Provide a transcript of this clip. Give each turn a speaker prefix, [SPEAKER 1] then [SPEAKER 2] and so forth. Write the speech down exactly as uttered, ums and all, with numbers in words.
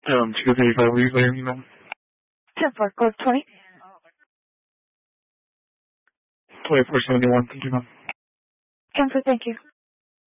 [SPEAKER 1] Um, two thirty-five, will you later, you know?
[SPEAKER 2] ten four, go to twenty.
[SPEAKER 1] twenty-four seventy-one, thank you, ma'am.
[SPEAKER 2] ten four, thank you.